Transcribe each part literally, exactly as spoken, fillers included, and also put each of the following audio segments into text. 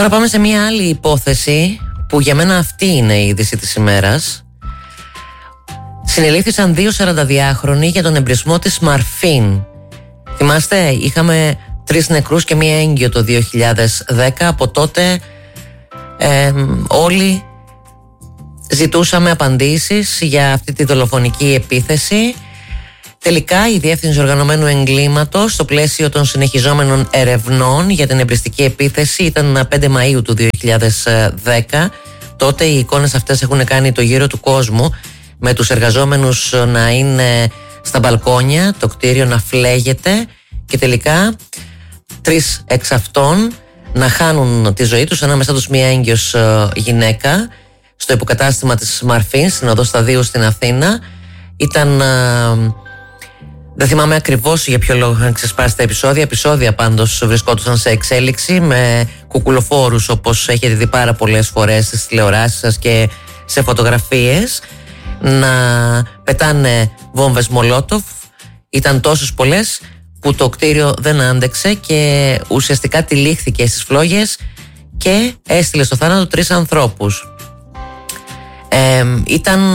Τώρα πάμε σε μια άλλη υπόθεση που για μένα αυτή είναι η είδηση της ημέρας. Συνελήφθησαν δύο σαρανταδυάχρονοι για τον εμπρισμό της Μαρφίν. Θυμάστε, είχαμε τρεις νεκρούς και μία έγκυο το δύο χιλιάδες δέκα. Από τότε ε, όλοι ζητούσαμε απαντήσεις για αυτή τη δολοφονική επίθεση. Τελικά η Διεύθυνση Οργανωμένου Εγκλήματος, στο πλαίσιο των συνεχιζόμενων ερευνών για την εμπριστική επίθεση, ήταν πέντε Μαΐου του δύο χιλιάδες δέκα. Τότε οι εικόνες αυτές έχουν κάνει το γύρο του κόσμου, με τους εργαζόμενους να είναι στα μπαλκόνια, το κτίριο να φλέγεται και τελικά τρεις εξ αυτών να χάνουν τη ζωή τους, ανάμεσά τους μία έγκυος γυναίκα, στο υποκατάστημα της Μαρφίν, στην οδό Σταδίου στην Αθήνα. Ήταν... Δεν θυμάμαι ακριβώς για ποιο λόγο είχαν ξεσπάσει τα επεισόδια. Επεισόδια πάντως βρισκόντουσαν σε εξέλιξη με κουκουλοφόρους, όπως έχετε δει πάρα πολλές φορές στις τηλεοράσεις σας και σε φωτογραφίες, να πετάνε βόμβες Μολότοφ. Ήταν τόσες πολλές που το κτίριο δεν άντεξε και ουσιαστικά τυλίχθηκε στις φλόγες και έστειλε στο θάνατο τρεις ανθρώπους. Ε, ήταν...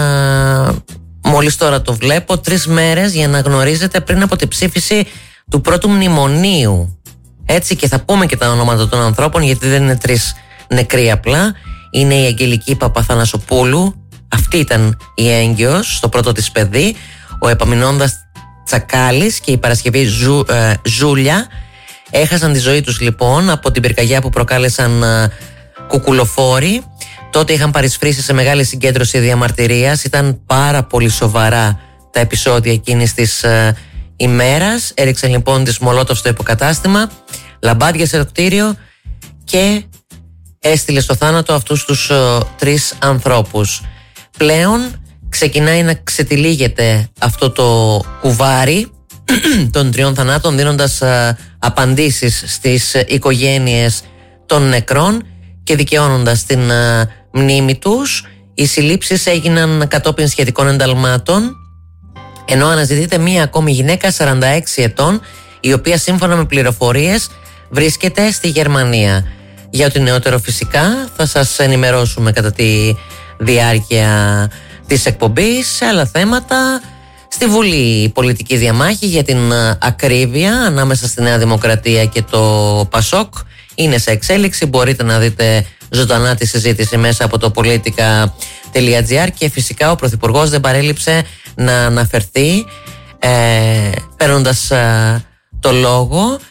Μόλις τώρα το βλέπω, τρεις μέρες για να γνωρίζετε πριν από την ψήφιση του πρώτου μνημονίου. Έτσι, και θα πούμε και τα ονόματα των ανθρώπων, γιατί δεν είναι τρεις νεκροί απλά. Είναι η Αγγελική Παπαθανασοπούλου, αυτή ήταν η έγκυος στο πρώτο της παιδί, ο Επαμεινώντας Τσακάλης και η Παρασκευή Ζου, ε, Ζούλια. Έχασαν τη ζωή τους λοιπόν από την πυρκαγιά που προκάλεσαν ε, κουκουλοφόροι. Τότε είχαν παρισφρήσει σε μεγάλη συγκέντρωση διαμαρτυρίας. Ήταν πάρα πολύ σοβαρά τα επεισόδια εκείνης της ε, ημέρας. Έριξαν λοιπόν τις Μολότοφ στο υποκατάστημα, λαμπάδιασε το κτίριο και έστειλε στο θάνατο αυτούς τους ε, τρεις ανθρώπους. Πλέον ξεκινάει να ξετυλίγεται αυτό το κουβάρι των τριών θανάτων, δίνοντας ε, απαντήσεις στις ε, οικογένειες των νεκρών και δικαιώνοντας την ε, μνήμη τους. Οι συλλήψεις έγιναν κατόπιν σχετικών ενταλμάτων, ενώ αναζητείται μία ακόμη γυναίκα σαράντα έξι ετών, η οποία σύμφωνα με πληροφορίες βρίσκεται στη Γερμανία. Για ό,τι νεότερο φυσικά θα σας ενημερώσουμε κατά τη διάρκεια της εκπομπής. Σε άλλα θέματα, στη Βουλή η πολιτική διαμάχη για την ακρίβεια ανάμεσα στη Νέα Δημοκρατία και το Πασόκ είναι σε εξέλιξη. Μπορείτε να δείτε ζωντανά τη συζήτηση μέσα από το politica τελεία gr και φυσικά ο Πρωθυπουργός δεν παρέλειψε να αναφερθεί ε, παίρνοντας ε, το λόγο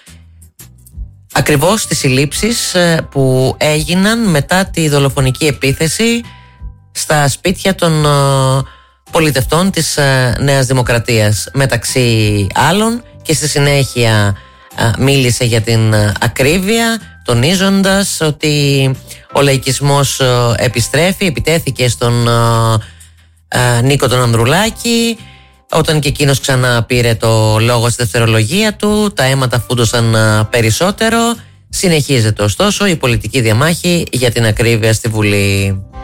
ακριβώς στις συλλήψεις ε, που έγιναν μετά τη δολοφονική επίθεση στα σπίτια των ε, πολιτευτών της ε, Νέας Δημοκρατίας, μεταξύ άλλων, και στη συνέχεια ε, μίλησε για την ε, ακρίβεια, τονίζοντας ότι ο λαϊκισμός επιστρέφει. Επιτέθηκε στον ε, Νίκο τον Ανδρουλάκη, όταν και εκείνος ξανά πήρε το λόγο στη δευτερολογία του. Τα αίματα φούντωσαν περισσότερο. Συνεχίζεται ωστόσο η πολιτική διαμάχη για την ακρίβεια στη Βουλή.